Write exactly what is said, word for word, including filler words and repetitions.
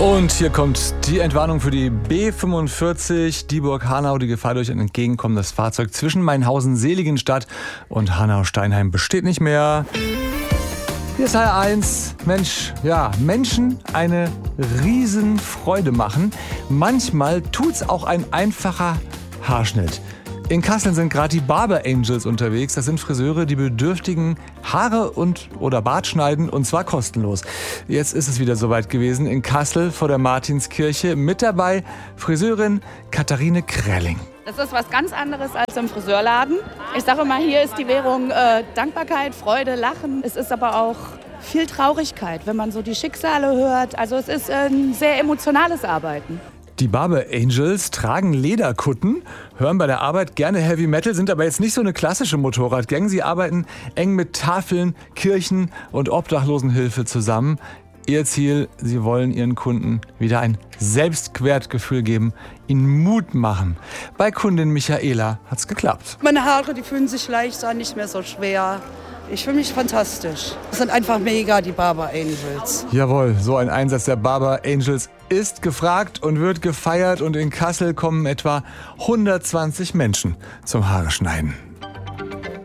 Und hier kommt die Entwarnung für die B fünfundvierzig Dieburg-Hanau. Die Gefahr durch ein entgegenkommendes Fahrzeug zwischen Mainhausen-Seligenstadt und Hanau-Steinheim besteht nicht mehr. Hier ist H eins. Mensch, ja, Menschen eine Riesenfreude machen. Manchmal tut's auch ein einfacher Haarschnitt. In Kassel sind gerade die Barber Angels unterwegs. Das sind Friseure, die Bedürftigen Haare und oder Bart schneiden, und zwar kostenlos. Jetzt ist es wieder soweit gewesen in Kassel vor der Martinskirche. Mit dabei Friseurin Katharine Krelling. Das ist was ganz anderes als im Friseurladen. Ich sage immer, hier ist die Währung äh, Dankbarkeit, Freude, Lachen. Es ist aber auch viel Traurigkeit, wenn man so die Schicksale hört. Also es ist ein sehr emotionales Arbeiten. Die Barber Angels tragen Lederkutten, hören bei der Arbeit gerne Heavy Metal, sind aber jetzt nicht so eine klassische Motorradgang. Sie arbeiten eng mit Tafeln, Kirchen und Obdachlosenhilfe zusammen. Ihr Ziel, sie wollen ihren Kunden wieder ein Selbstwertgefühl geben, ihnen Mut machen. Bei Kundin Michaela hat's geklappt. Meine Haare, die fühlen sich leicht an, nicht mehr so schwer. Ich fühle mich fantastisch. Das sind einfach mega, die Barber Angels. Jawohl, so ein Einsatz der Barber Angels ist gefragt und wird gefeiert. Und in Kassel kommen etwa hundertzwanzig Menschen zum Haare schneiden.